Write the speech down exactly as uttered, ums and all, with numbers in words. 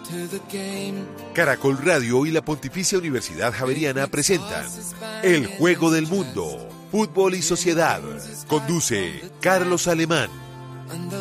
Caracol Radio y la Pontificia Universidad Javeriana presentan El Juego del Mundo, Fútbol y Sociedad. Conduce Carlos Alemán.